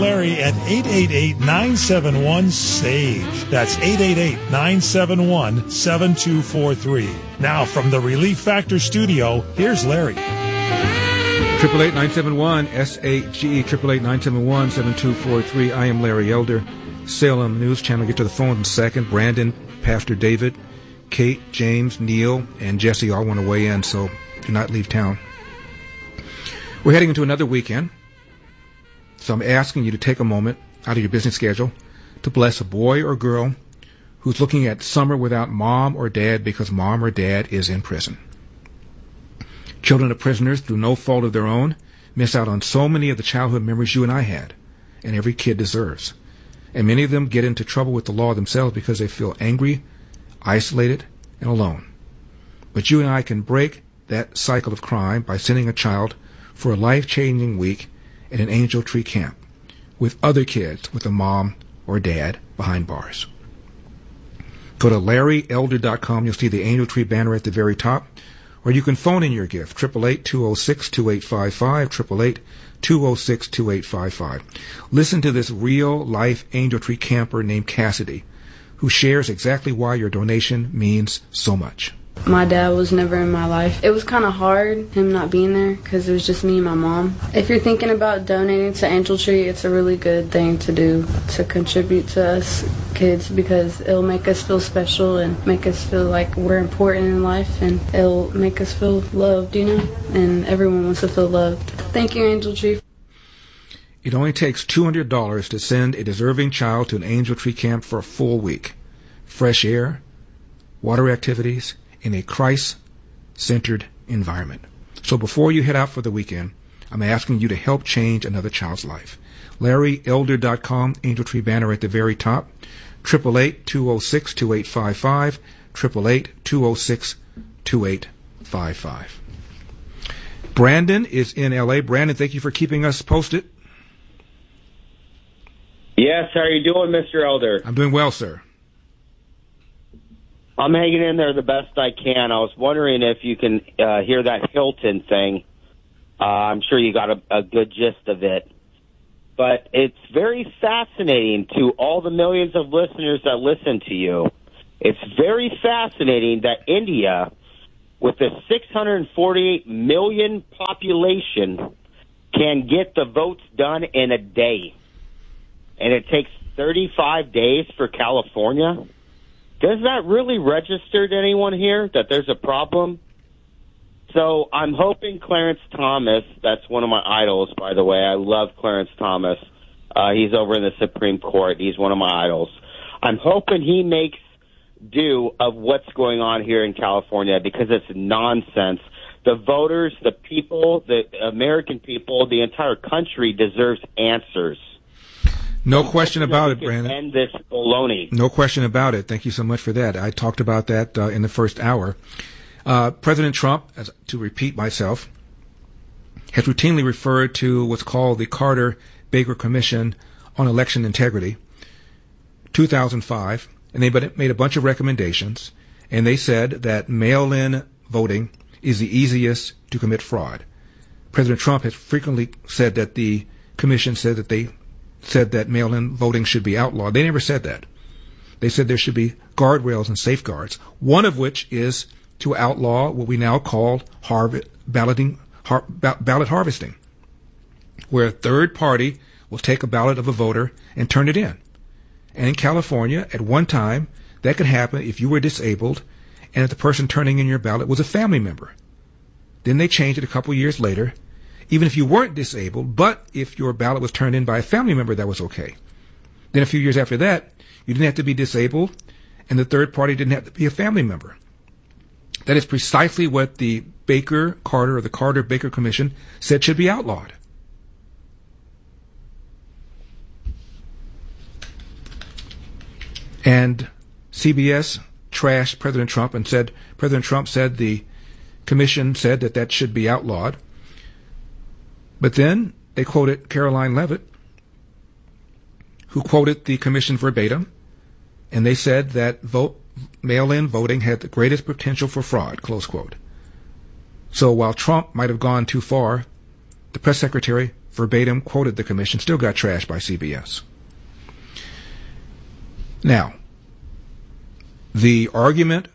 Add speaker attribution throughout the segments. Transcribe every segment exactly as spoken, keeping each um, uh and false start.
Speaker 1: Larry at eight eight eight, nine seven one, S A G E. That's eight eight eight, nine seven one, seven two four three. Now, from the Relief Factor studio, here's Larry.
Speaker 2: Triple eight nine seven one S A G E, triple eight nine seven one seven two four three. I am Larry Elder, Salem News Channel. Get to the phone in a second. Brandon, Pastor David, Kate, James, Neil, and Jesse all want to weigh in, so do not leave town. We're heading into another weekend, so I'm asking you to take a moment out of your busy schedule to bless a boy or girl who's looking at summer without mom or dad because mom or dad is in prison. Children of prisoners, through no fault of their own, miss out on so many of the childhood memories you and I had, and every kid deserves. And many of them get into trouble with the law themselves because they feel angry, isolated, and alone. But you and I can break that cycle of crime by sending a child for a life-changing week at an Angel Tree camp with other kids with a mom or dad behind bars. Go to larry elder dot com. You'll see the Angel Tree banner at the very top. Or you can phone in your gift, eight eight eight, two oh six, two eight five five, eight eight eight, two oh six, two eight five five. Listen to this real-life Angel Tree camper named Cassidy, who shares exactly why your donation means so much.
Speaker 3: My dad was never in my life. It was kind of hard, him not being there, because it was just me and my mom. If you're thinking about donating to Angel Tree, it's a really good thing to do, to contribute to us kids, because it'll make us feel special and make us feel like we're important in life, and it'll make us feel loved, you know? And everyone wants to feel loved. Thank you, Angel Tree.
Speaker 2: It only takes two hundred dollars to send a deserving child to an Angel Tree camp for a full week. Fresh air, water activities, in a Christ-centered environment. So before you head out for the weekend, I'm asking you to help change another child's life. larry elder dot com, Angel Tree banner at the very top, eight eight eight, two oh six, two eight five five, eight eight eight, two oh six, two eight five five. Brandon is in L A. Brandon, thank you for keeping us posted.
Speaker 4: Yes, how are you doing, Mister Elder?
Speaker 2: I'm doing well, sir.
Speaker 4: I'm hanging in there the best I can. I was wondering if you can uh, hear that Hilton thing. Uh, I'm sure you got a, a good gist of it. But it's very fascinating to all the millions of listeners that listen to you. It's very fascinating that India, with a six hundred forty-eight million population, can get the votes done in a day. And it takes thirty-five days for California. Does that really register to anyone here that there's a problem? So I'm hoping Clarence Thomas, that's one of my idols, by the way. I love Clarence Thomas. Uh, he's over in the Supreme Court. He's one of my idols. I'm hoping he makes do of what's going on here in California, because it's nonsense. The voters, the people, the American people, the entire country deserves answers.
Speaker 2: No question about it, Brandon.
Speaker 4: End this baloney.
Speaker 2: No question about it. Thank you so much for that. I talked about that uh, in the first hour. Uh, President Trump, as, to repeat myself, has routinely referred to what's called the Carter-Baker Commission on Election Integrity, two thousand five, and they made a bunch of recommendations, and they said that mail-in voting is the easiest to commit fraud. President Trump has frequently said that the commission said that they said that mail-in voting should be outlawed. They never said that. They said there should be guardrails and safeguards, one of which is to outlaw what we now call harv- balloting, har- ba- ballot harvesting, where a third party will take a ballot of a voter and turn it in. And in California, at one time, that could happen if you were disabled and if the person turning in your ballot was a family member. Then they changed it a couple years later. Even if you weren't disabled, but if your ballot was turned in by a family member, that was okay. Then a few years after that, you didn't have to be disabled, and the third party didn't have to be a family member. That is precisely what the Baker-Carter or the Carter-Baker Commission said should be outlawed. And C B S trashed President Trump and said, President Trump said the commission said that that should be outlawed. But then they quoted Caroline Leavitt, who quoted the commission verbatim, and they said that vote mail-in voting had the greatest potential for fraud, close quote. So while Trump might have gone too far, the press secretary verbatim quoted the commission, still got trashed by C B S. Now, the argument,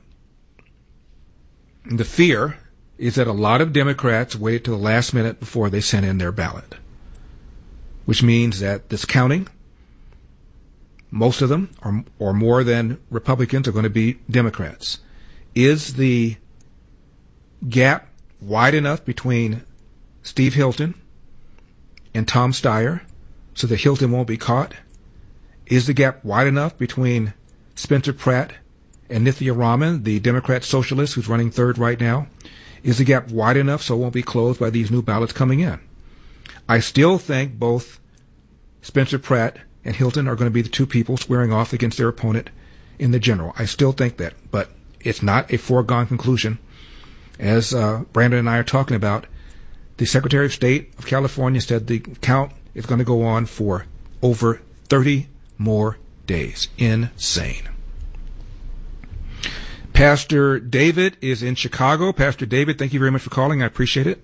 Speaker 2: the fear, is that a lot of Democrats waited to the last minute before they sent in their ballot, which means that this counting, most of them, or, or more than Republicans, are going to be Democrats. Is the gap wide enough between Steve Hilton and Tom Steyer so that Hilton won't be caught? Is the gap wide enough between Spencer Pratt and Nithya Raman, the Democrat socialist who's running third right now? Is the gap wide enough so it won't be closed by these new ballots coming in? I still think both Spencer Pratt and Hilton are going to be the two people squaring off against their opponent in the general. I still think that, but it's not a foregone conclusion. As uh, Brandon and I are talking about, the Secretary of State of California said the count is going to go on for over thirty more days. Insane. Pastor David is in Chicago. Pastor David, thank you very much for calling. I appreciate it.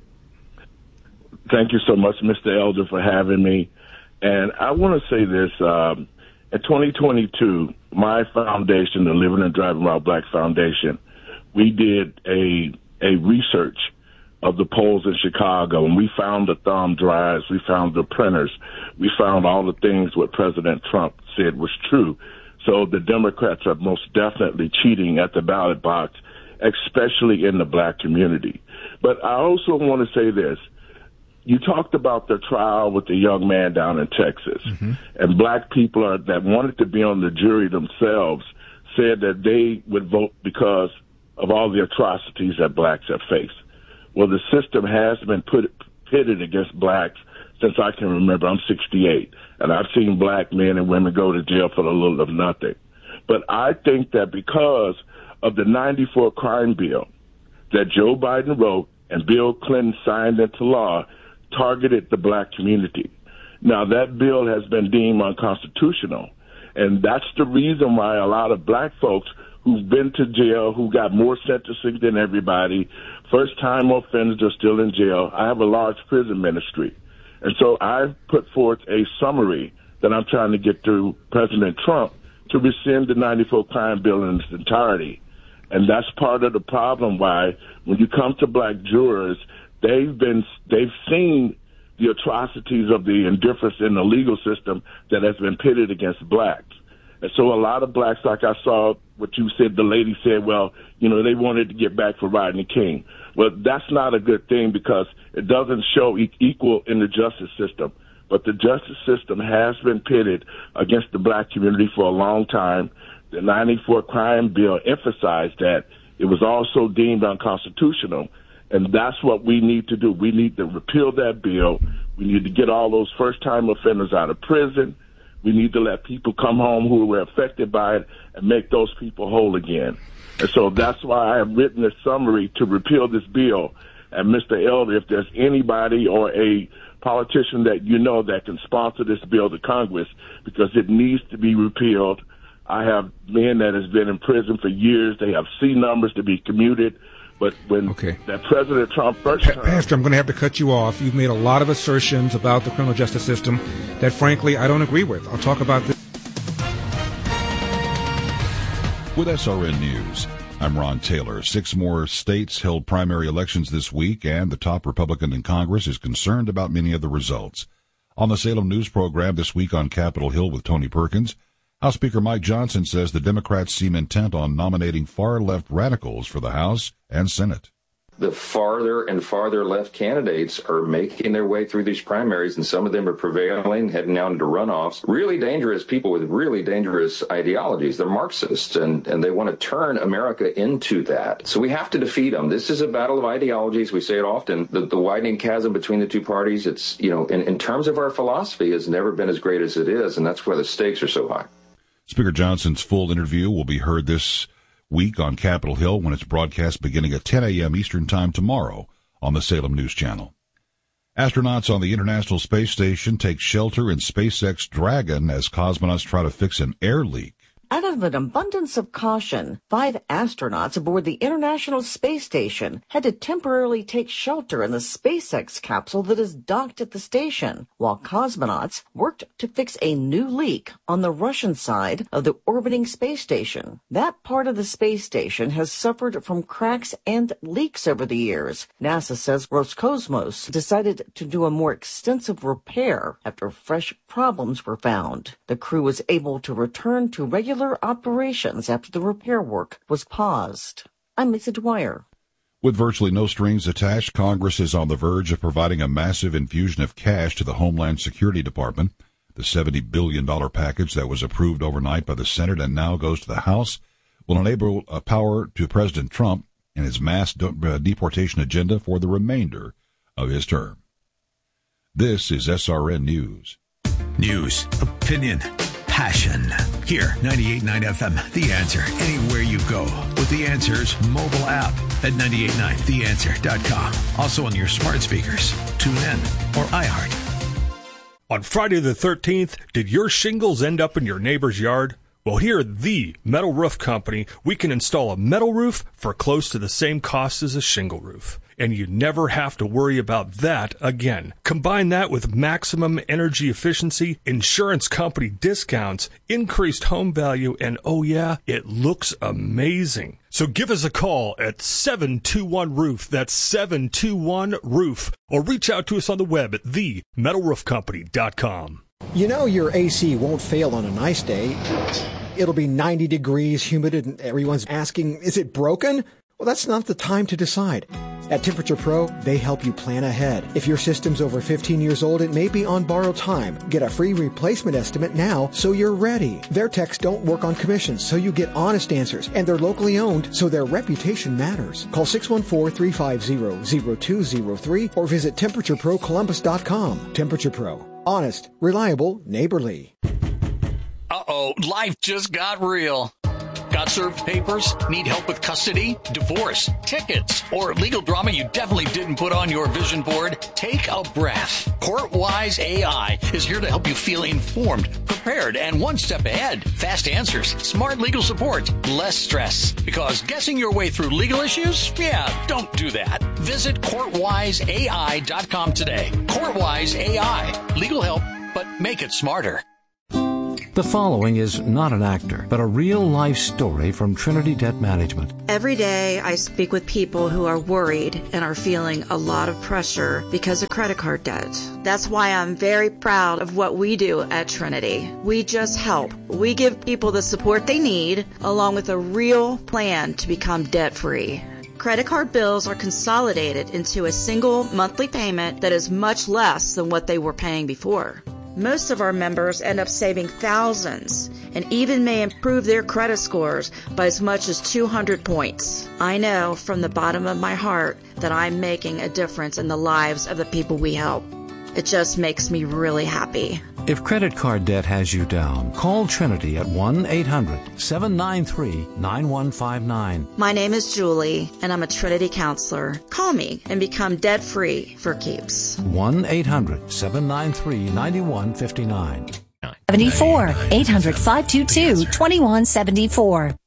Speaker 5: Thank you so much, Mister Elder, for having me. And I want to say this. Um, in twenty twenty-two, my foundation, the Living and Driving While Black Foundation, we did a a research of the polls in Chicago, and we found the thumb drives, we found the printers, we found all the things what President Trump said was true. So the Democrats are most definitely cheating at the ballot box, especially in the black community. But I also want to say this. You talked about the trial with the young man down in Texas, mm-hmm. and black people are, that wanted to be on the jury themselves said that they would vote because of all the atrocities that blacks have faced. Well, the system has been put, pitted against blacks since I can remember. I'm sixty-eight, and I've seen black men and women go to jail for a little of nothing. But I think that because of the ninety-four crime bill that Joe Biden wrote and Bill Clinton signed into law, targeted the black community. Now, that bill has been deemed unconstitutional, and that's the reason why a lot of black folks who've been to jail, who got more sentencing than everybody, first-time offenders are still in jail. I have a large prison ministry. And so I've put forth a summary that I'm trying to get through President Trump to rescind the ninety-four crime bill in its entirety. And that's part of the problem why when you come to black jurors, they've been, they've seen the atrocities of the indifference in the legal system that has been pitted against blacks. And so a lot of blacks, like I saw what you said, the lady said, well, you know, they wanted to get back for Rodney King. Well, that's not a good thing because it doesn't show e- equal in the justice system. But the justice system has been pitted against the black community for a long time. The ninety-four crime bill emphasized that. It was also deemed unconstitutional. And that's what we need to do. We need to repeal that bill. We need to get all those first-time offenders out of prison. We need to let people come home who were affected by it and make those people whole again. And so that's why I have written a summary to repeal this bill. And Mister Elder, if there's anybody or a politician that you know that can sponsor this bill to Congress, because it needs to be repealed. I have men that has been in prison for years. They have C numbers to be commuted. But when
Speaker 2: okay.
Speaker 5: that President Trump first
Speaker 2: pa- Pastor, I'm going to have to cut you off. You've made a lot of assertions about the criminal justice system that, frankly, I don't agree with. I'll talk about this.
Speaker 6: With S R N News, I'm Ron Taylor. Six more states held primary elections this week, and the top Republican in Congress is concerned about many of the results. On the Salem News program this week on Capitol Hill with Tony Perkins, House Speaker Mike Johnson says the Democrats seem intent on nominating far-left radicals for the House and Senate.
Speaker 7: The farther and farther left candidates are making their way through these primaries, and some of them are prevailing, heading down into runoffs. Really dangerous people with really dangerous ideologies. They're Marxists, and, and they want to turn America into that. So we have to defeat them. This is a battle of ideologies. We say it often. The, the widening chasm between the two parties, it's, you know, in, in terms of our philosophy, has never been as great as it is, and that's why the stakes are so high.
Speaker 6: Speaker Johnson's full interview will be heard this week on Capitol Hill when it's broadcast beginning at ten a.m. Eastern Time tomorrow on the Salem News Channel. Astronauts on the International Space Station take shelter in SpaceX Dragon as cosmonauts try to fix an air leak.
Speaker 8: Out of an abundance of caution, five astronauts aboard the International Space Station had to temporarily take shelter in the SpaceX capsule that is docked at the station, while cosmonauts worked to fix a new leak on the Russian side of the orbiting space station. That part of the space station has suffered from cracks and leaks over the years. NASA says Roscosmos decided to do a more extensive repair after fresh problems were found. The crew was able to return to regular operations after the repair work was paused. I'm Lisa Dwyer.
Speaker 6: With virtually no strings attached, Congress is on the verge of providing a massive infusion of cash to the Homeland Security Department. The seventy billion dollars package that was approved overnight by the Senate and now goes to the House will enable a power to President Trump and his mass de- deportation agenda for the remainder of his term. This is S R N News.
Speaker 9: News, opinion, passion. Here, ninety-eight point nine F M, The Answer. Anywhere you go with The Answer's mobile app at nine eight nine the answer dot com. Also on your smart speakers, TuneIn, or iHeart.
Speaker 10: On Friday the thirteenth, did your shingles end up in your neighbor's yard? Well, here at the Metal Roof Company, we can install a metal roof for close to the same cost as a shingle roof. And you never have to worry about that again. Combine that with maximum energy efficiency, insurance company discounts, increased home value, and oh yeah, it looks amazing. So give us a call at seven two one roof. That's seven two one roof. Or reach out to us on the web at the metal roof company dot com.
Speaker 11: You know your A C won't fail on a nice day. It'll be ninety degrees, humid, and everyone's asking, is it broken? Well, that's not the time to decide. At Temperature Pro, they help you plan ahead. If your system's over fifteen years old, it may be on borrowed time. Get a free replacement estimate now so you're ready. Their techs don't work on commissions, so you get honest answers. And they're locally owned, so their reputation matters. Call six one four, three five zero, zero two zero three or visit temperature pro columbus dot com. Temperature Pro. Honest, reliable, neighborly.
Speaker 12: Uh-oh, life just got real. Got served papers? Need help with custody, divorce, tickets, or legal drama you definitely didn't put on your vision board? Take a breath. CourtWise A I is here to help you feel informed, prepared, and one step ahead. Fast answers, smart legal support, less stress. Because guessing your way through legal issues? Yeah, don't do that. Visit court wise A I dot com today. CourtWise A I. Legal help, but make it smarter.
Speaker 13: The following is not an actor, but a real-life story from Trinity Debt Management.
Speaker 14: Every day I speak with people who are worried and are feeling a lot of pressure because of credit card debt. That's why I'm very proud of what we do at Trinity. We just help. We give people the support they need, along with a real plan to become debt-free. Credit card bills are consolidated into a single monthly payment that is much less than what they were paying before. Most of our members end up saving thousands and even may improve their credit scores by as much as two hundred points. I know from the bottom of my heart that I'm making a difference in the lives of the people we help. It just makes me really happy.
Speaker 13: If credit card debt has you down, call Trinity at one eight hundred, seven nine three, nine one five nine.
Speaker 14: My name is Julie, and I'm a Trinity counselor. Call me and become debt-free for keeps.
Speaker 13: one eight hundred, seven nine three, nine one five nine.
Speaker 15: seventy-four, eight hundred, five two two, two one seven four.